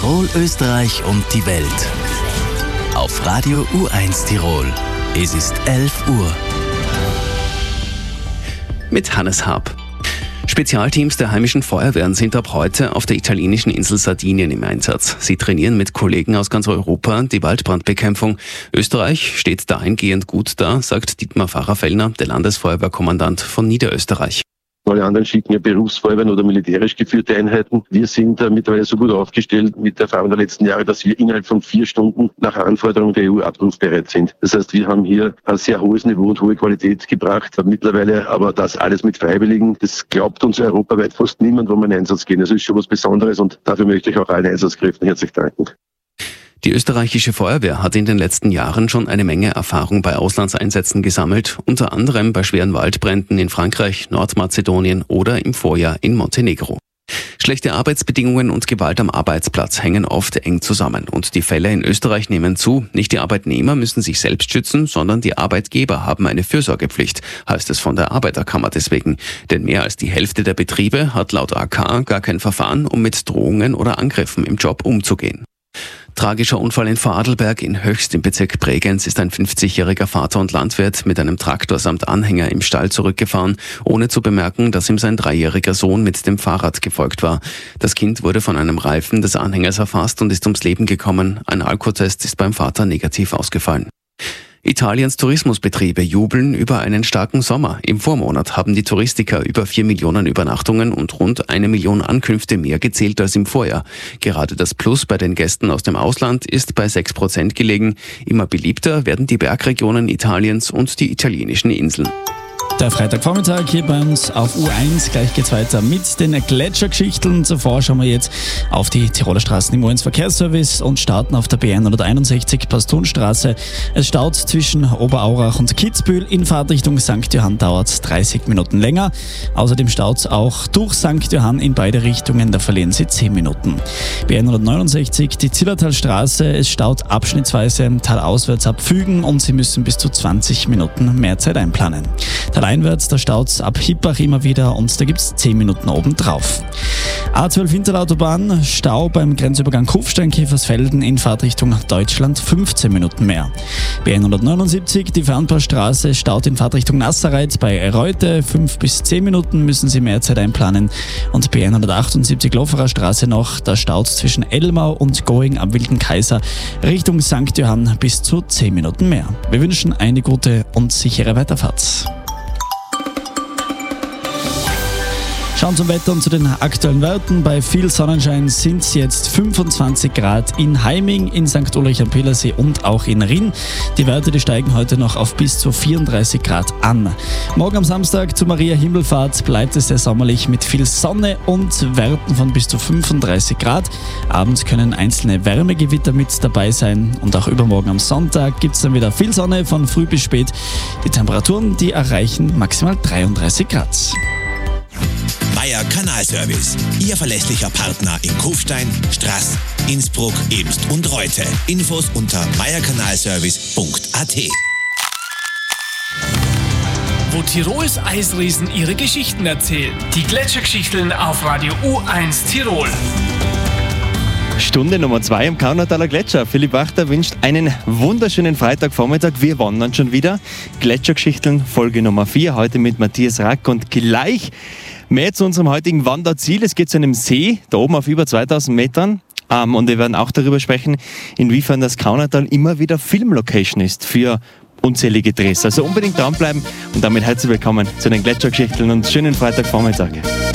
Tirol, Österreich und die Welt. Auf Radio U1 Tirol. Es ist 11 Uhr. Mit Hannes Haab. Spezialteams der heimischen Feuerwehren sind ab heute auf der italienischen Insel Sardinien im Einsatz. Sie trainieren mit Kollegen aus ganz Europa die Waldbrandbekämpfung. Österreich steht dahingehend gut da, sagt Dietmar Pfarrer-Fellner, der Landesfeuerwehrkommandant von Niederösterreich. Alle anderen schicken ja Berufsfeuerwehren oder militärisch geführte Einheiten. Wir sind mittlerweile so gut aufgestellt mit der Erfahrung der letzten Jahre, dass wir innerhalb von 4 Stunden nach Anforderung der EU abrufbereit sind. Das heißt, wir haben hier ein sehr hohes Niveau und hohe Qualität gebracht. Mittlerweile aber das alles mit Freiwilligen. Das glaubt uns europaweit fast niemand, wo wir in Einsatz gehen. Das ist schon was Besonderes und dafür möchte ich auch allen Einsatzkräften herzlich danken. Die österreichische Feuerwehr hat in den letzten Jahren schon eine Menge Erfahrung bei Auslandseinsätzen gesammelt, unter anderem bei schweren Waldbränden in Frankreich, Nordmazedonien oder im Vorjahr in Montenegro. Schlechte Arbeitsbedingungen und Gewalt am Arbeitsplatz hängen oft eng zusammen und die Fälle in Österreich nehmen zu. Nicht die Arbeitnehmer müssen sich selbst schützen, sondern die Arbeitgeber haben eine Fürsorgepflicht, heißt es von der Arbeiterkammer deswegen. Denn mehr als die Hälfte der Betriebe hat laut AK gar kein Verfahren, um mit Drohungen oder Angriffen im Job umzugehen. Tragischer Unfall in Vorarlberg in Höchst im Bezirk Bregenz ist ein 50-jähriger Vater und Landwirt mit einem Traktor samt Anhänger im Stall zurückgefahren, ohne zu bemerken, dass ihm sein 3-jähriger Sohn mit dem Fahrrad gefolgt war. Das Kind wurde von einem Reifen des Anhängers erfasst und ist ums Leben gekommen. Ein Alkotest ist beim Vater negativ ausgefallen. Italiens Tourismusbetriebe jubeln über einen starken Sommer. Im Vormonat haben die Touristiker über 4 Millionen Übernachtungen und rund 1 Million Ankünfte mehr gezählt als im Vorjahr. Gerade das Plus bei den Gästen aus dem Ausland ist bei 6% gelegen. Immer beliebter werden die Bergregionen Italiens und die italienischen Inseln. Der Freitagvormittag hier bei uns auf U1. Gleich geht's weiter mit den Gletschergeschichten. Zuvor schauen wir jetzt auf die Tiroler Straßen im U1 Verkehrsservice und starten auf der B161 Pastunstraße. Es staut zwischen Oberaurach und Kitzbühel. In Fahrtrichtung St. Johann dauert 30 Minuten länger. Außerdem staut auch durch St. Johann in beide Richtungen. Da verlieren Sie 10 Minuten. B169 die Zillertalstraße. Es staut abschnittsweise talauswärts ab Fügen und Sie müssen bis zu 20 Minuten mehr Zeit einplanen. Taleinwärts, da staut's ab Hippach immer wieder und da gibt's 10 Minuten obendrauf. A12 Hinterlautobahn, Stau beim Grenzübergang Kufstein-Kiefersfelden in Fahrtrichtung Deutschland 15 Minuten mehr. B179, die Fernpassstraße, staut in Fahrtrichtung Nasserreit bei Reute 5 bis 10 Minuten müssen Sie mehr Zeit einplanen. Und B178 Loferer Straße noch, da staut's zwischen Elmau und Going am Wilden Kaiser Richtung St. Johann bis zu 10 Minuten mehr. Wir wünschen eine gute und sichere Weiterfahrt. Schauen zum Wetter und zu den aktuellen Werten. Bei viel Sonnenschein sind es jetzt 25 Grad in Heiming, in St. Ulrich am Pielersee und auch in Rinn. Die Werte, die steigen heute noch auf bis zu 34 Grad an. Morgen am Samstag zur Maria Himmelfahrt bleibt es sehr sommerlich mit viel Sonne und Werten von bis zu 35 Grad. Abends können einzelne Wärmegewitter mit dabei sein und auch übermorgen am Sonntag gibt es dann wieder viel Sonne von früh bis spät. Die Temperaturen, die erreichen maximal 33 Grad. Meier Kanalservice, Ihr verlässlicher Partner in Kufstein, Straß, Innsbruck, Ebst und Reute. Infos unter meierkanalservice.at. Wo Tirols Eisriesen ihre Geschichten erzählen. Die Gletschergeschichten auf Radio U1 Tirol. Stunde Nummer 2 am Kaunertaler Gletscher. Philipp Wachter wünscht einen wunderschönen Freitagvormittag. Wir wandern schon wieder. Gletschergeschichten Folge Nummer 4. Heute mit Matthias Rack und gleich mehr zu unserem heutigen Wanderziel. Es geht zu einem See, da oben auf über 2000 Metern. Und wir werden auch darüber sprechen, inwiefern das Kaunertal immer wieder Filmlocation ist für unzählige Drehs. Also unbedingt dranbleiben und damit herzlich willkommen zu den Gletschergeschichten und schönen Freitagvormittag.